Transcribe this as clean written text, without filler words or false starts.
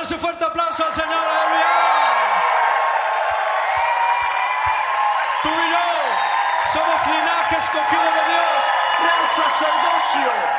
Dale un fuerte aplauso al Señor, aleluya. Tú y yo somos linaje escogido de Dios. Real sacerdocio.